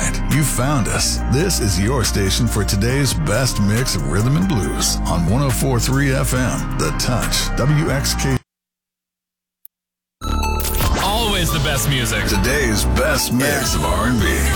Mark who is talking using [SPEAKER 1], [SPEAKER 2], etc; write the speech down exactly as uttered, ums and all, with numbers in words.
[SPEAKER 1] right. You found us. This is your station for today's best mix of rhythm and blues on one oh four point three F M, The Touch, W X K.
[SPEAKER 2] Always the best music.
[SPEAKER 1] Today's best mix of R and B.